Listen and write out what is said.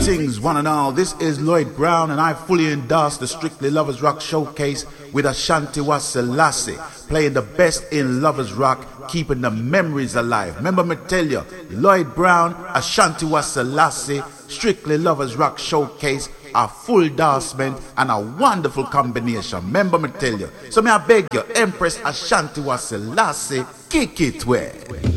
Greetings, one and all. This is Lloyd Brown, and I fully endorse the Strictly Lovers Rock Showcase with Ashanti Selassie, playing the best in Lovers Rock, keeping the memories alive. Remember me tell you, Lloyd Brown, Ashanti Selassie, Strictly Lovers Rock Showcase, a full endorsement and a wonderful combination. Remember me tell you. So may I beg you, Empress Ashanti Selassie, kick it where.